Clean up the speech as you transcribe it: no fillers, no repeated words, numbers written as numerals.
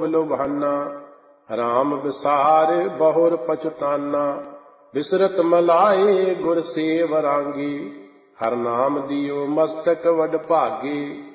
ਲੋਭ ਲੁਭਾਨਾ। ਰਾਮ ਵਿਸਾਰ ਬਹੁਰ ਪਛਤਾਨਾ। ਬਿਸਰਤ ਮਲਾਏ ਗੁਰ ਸੇਵ ਰਾਂਗੀ। ਹਰ ਨਾਮ ਦਿਓ ਮਸਤਕ ਵਡ ਭਾਗੇ।